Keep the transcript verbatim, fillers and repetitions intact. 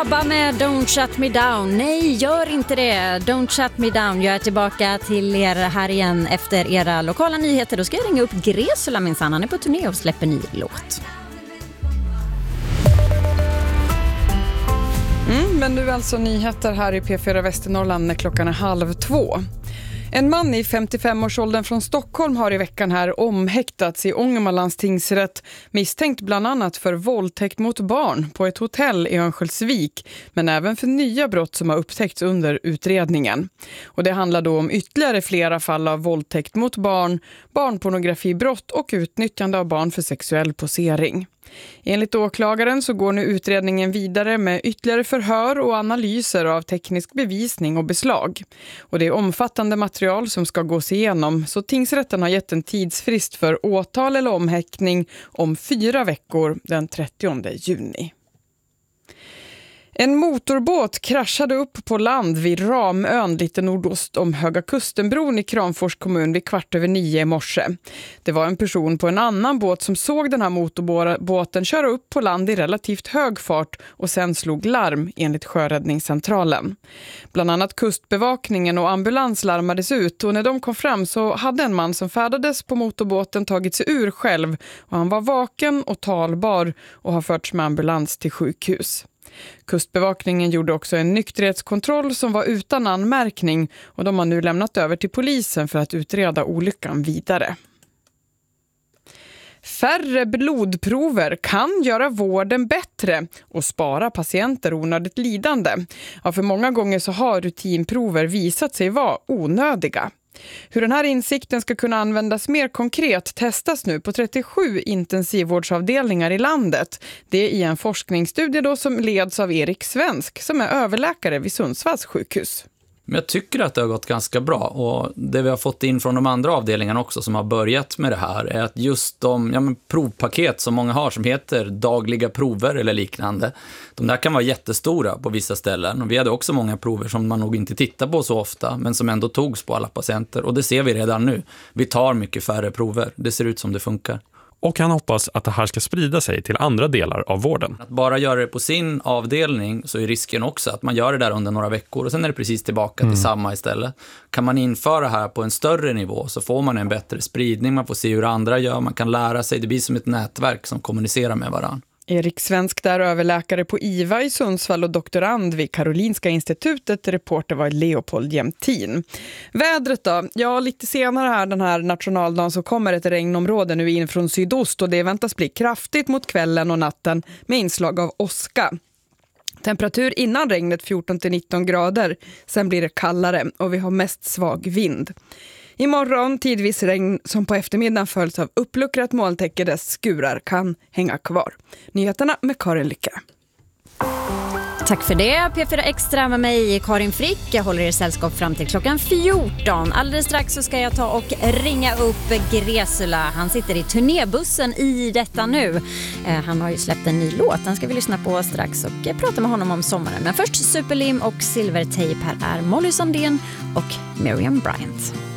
ABBA med Don't Shut Me Down. Nej, gör inte det. Don't Shut Me Down. Jag är tillbaka till er här igen efter era lokala nyheter. Då ska jag ringa upp Gresula minsann. Han är på turné och släpper ny låt. Mm, men nu alltså nyheter här i P fyra Västernorrland när klockan är halv två. En man i femtiofem-årsåldern från Stockholm har i veckan här omhäktats i Ångermanlands tingsrätt misstänkt bland annat för våldtäkt mot barn på ett hotell i Örnsköldsvik, men även för nya brott som har upptäckts under utredningen. Och det handlar då om ytterligare flera fall av våldtäkt mot barn, barnpornografibrott och utnyttjande av barn för sexuell posering. Enligt åklagaren så går nu utredningen vidare med ytterligare förhör och analyser av teknisk bevisning och beslag. Och det är omfattande material som ska gås igenom, så tingsrätten har gett en tidsfrist för åtal eller omhäktning om fyra veckor den trettionde juni. En motorbåt kraschade upp på land vid Ramön lite nordost om Höga Kustenbron i Kramfors kommun vid kvart över nio i morse. Det var en person på en annan båt som såg den här motorbåten köra upp på land i relativt hög fart och sen slog larm enligt sjöräddningscentralen. Bland annat kustbevakningen och ambulans larmades ut, och när de kom fram så hade en man som färdades på motorbåten tagit sig ur själv, och han var vaken och talbar och har förts med ambulans till sjukhus. Kustbevakningen gjorde också en nykterhetskontroll som var utan anmärkning, och de har nu lämnat över till polisen för att utreda olyckan vidare. Färre blodprover kan göra vården bättre och spara patienter onödigt lidande. Ja, för många gånger så har rutinprover visat sig vara onödiga. Hur den här insikten ska kunna användas mer konkret testas nu på trettiosju intensivvårdsavdelningar i landet. Det är i en forskningsstudie då som leds av Erik Svensk som är överläkare vid Sundsvalls sjukhus. Men jag tycker att det har gått ganska bra, och det vi har fått in från de andra avdelningarna också som har börjat med det här är att just de ja, men provpaket som många har som heter dagliga prover eller liknande, de där kan vara jättestora på vissa ställen, och vi hade också många prover som man nog inte tittar på så ofta men som ändå togs på alla patienter, och det ser vi redan nu. Vi tar mycket färre prover, det ser ut som det funkar. Och han hoppas att det här ska sprida sig till andra delar av vården. Att bara göra det på sin avdelning så är risken också att man gör det där under några veckor och sen är det precis tillbaka mm. till samma istället. Kan man införa det här på en större nivå så får man en bättre spridning, man får se hur andra gör, man kan lära sig, det blir som ett nätverk som kommunicerar med varandra. Erik Svensk där, överläkare på I V A i Sundsvall och doktorand vid Karolinska institutet. Reporter var Leopold Jämtin. Vädret då? Ja, lite senare här den här nationaldagen så kommer ett regnområde nu in från sydost, och det väntas bli kraftigt mot kvällen och natten med inslag av åska. Temperatur innan regnet fjorton till nitton grader, sen blir det kallare och vi har mest svag vind. Imorgon tidvis regn som på eftermiddagen följs av uppluckrat molntäcke där skurar kan hänga kvar. Nyheterna med Karin Lycka. Tack för det. P fyra Extra med mig, Karin Frick. Jag håller er sällskap fram till klockan fjorton. Alldeles strax så ska jag ta och ringa upp Gresula. Han sitter i turnébussen i detta nu. Eh, han har ju släppt en ny låt. Den ska vi lyssna på strax och eh, prata med honom om sommaren. Men först Superlim och Silvertejp. Här är Molly Sandén och Miriam Bryant.